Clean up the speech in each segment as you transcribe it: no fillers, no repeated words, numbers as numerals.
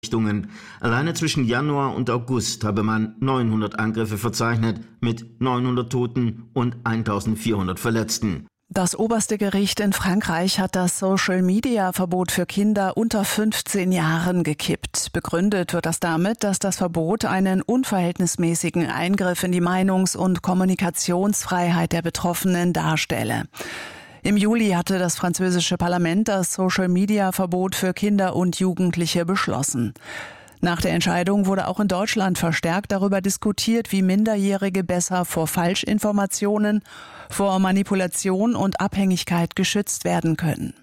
Alleine zwischen Januar und August habe man 900 Angriffe verzeichnet mit 900 Toten und 1400 Verletzten. Das oberste Gericht in Frankreich hat das Social-Media-Verbot für Kinder unter 15 Jahren gekippt. Begründet wird das damit, dass das Verbot einen unverhältnismäßigen Eingriff in die Meinungs- und Kommunikationsfreiheit der Betroffenen darstelle. Im Juli hatte das französische Parlament das Social-Media-Verbot für Kinder und Jugendliche beschlossen. Nach der Entscheidung wurde auch in Deutschland verstärkt darüber diskutiert, wie Minderjährige besser vor Falschinformationen, vor Manipulation und Abhängigkeit geschützt werden können.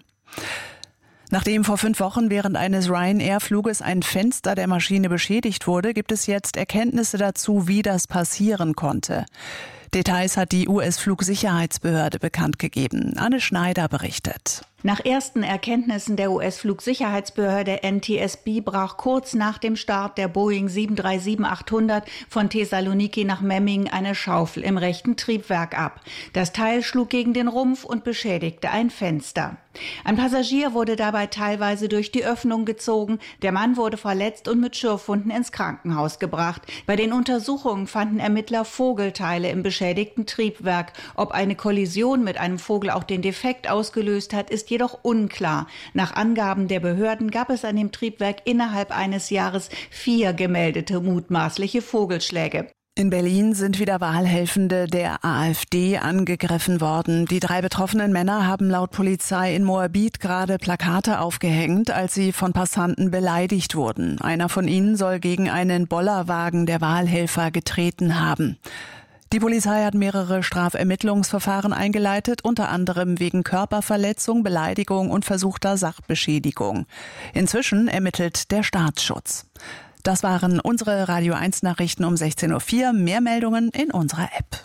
Nachdem vor 5 Wochen während eines Ryanair-Fluges ein Fenster der Maschine beschädigt wurde, gibt es jetzt Erkenntnisse dazu, wie das passieren konnte. Details hat die US-Flugsicherheitsbehörde bekannt gegeben. Anne Schneider berichtet. Nach ersten Erkenntnissen der US-Flugsicherheitsbehörde NTSB brach kurz nach dem Start der Boeing 737-800 von Thessaloniki nach Memmingen eine Schaufel im rechten Triebwerk ab. Das Teil schlug gegen den Rumpf und beschädigte ein Fenster. Ein Passagier wurde dabei teilweise durch die Öffnung gezogen. Der Mann wurde verletzt und mit Schürfwunden ins Krankenhaus gebracht. Bei den Untersuchungen fanden Ermittler Vogelteile im beschädigten Triebwerk. Ob eine Kollision mit einem Vogel auch den Defekt ausgelöst hat, ist jedoch unklar. Nach Angaben der Behörden gab es an dem Triebwerk innerhalb eines Jahres 4 gemeldete mutmaßliche Vogelschläge. In Berlin sind wieder Wahlhelfende der AfD angegriffen worden. Die 3 betroffenen Männer haben laut Polizei in Moabit gerade Plakate aufgehängt, als sie von Passanten beleidigt wurden. Einer von ihnen soll gegen einen Bollerwagen der Wahlhelfer getreten haben. Die Polizei hat mehrere Strafermittlungsverfahren eingeleitet, unter anderem wegen Körperverletzung, Beleidigung und versuchter Sachbeschädigung. Inzwischen ermittelt der Staatsschutz. Das waren unsere Radio 1 Nachrichten um 16:04 Uhr. Mehr Meldungen in unserer App.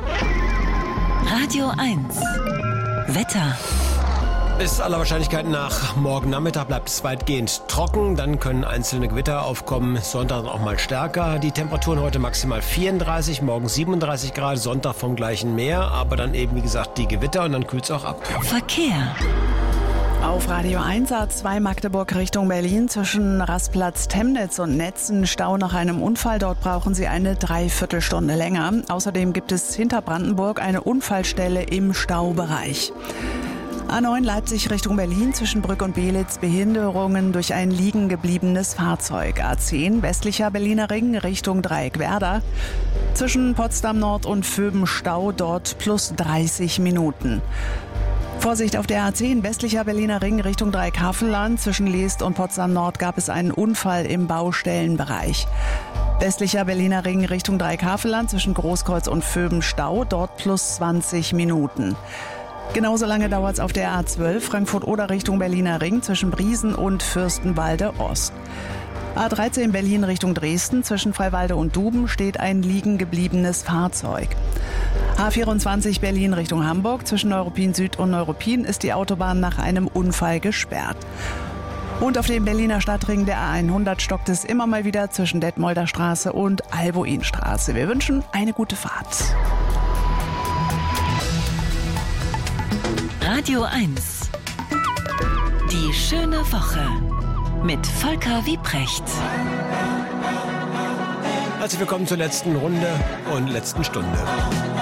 Radio 1 Wetter. Ist aller Wahrscheinlichkeit nach morgen Nachmittag bleibt es weitgehend trocken. Dann können einzelne Gewitter aufkommen. Sonntag auch mal stärker. Die Temperaturen heute maximal 34, morgen 37 Grad, Sonntag vom gleichen Meer. Aber dann eben, wie gesagt, die Gewitter und dann kühlt es auch ab. Verkehr. Auf Radio 1 A2 Magdeburg Richtung Berlin zwischen Rastplatz Temnitz und Netzen Stau nach einem Unfall. Dort brauchen Sie eine Dreiviertelstunde länger. Außerdem gibt es hinter Brandenburg eine Unfallstelle im Staubereich. A9 Leipzig Richtung Berlin zwischen Brück und Belitz Behinderungen durch ein liegen gebliebenes Fahrzeug. A10 westlicher Berliner Ring Richtung Dreieck-Werder. Zwischen Potsdam Nord und Vöben Stau, dort plus 30 Minuten. Vorsicht auf der A10 westlicher Berliner Ring Richtung Dreieck-Hafenland. Zwischen Leest und Potsdam Nord gab es einen Unfall im Baustellenbereich. Westlicher Berliner Ring Richtung Dreieck-Hafenland zwischen Großkreuz und Vöben Stau, dort plus 20 Minuten. Genauso lange dauert es auf der A12 Frankfurt-Oder Richtung Berliner Ring zwischen Briesen und Fürstenwalde Ost. A13 Berlin Richtung Dresden zwischen Freiwalde und Duben steht ein liegen gebliebenes Fahrzeug. A24 Berlin Richtung Hamburg zwischen Neuruppin Süd und Neuruppin ist die Autobahn nach einem Unfall gesperrt. Und auf dem Berliner Stadtring der A100 stockt es immer mal wieder zwischen Detmolder Straße und Albuinstraße. Wir wünschen eine gute Fahrt. Radio 1 Die schöne Woche mit Volker Wiebrecht. Herzlich willkommen zur letzten Runde und letzten Stunde.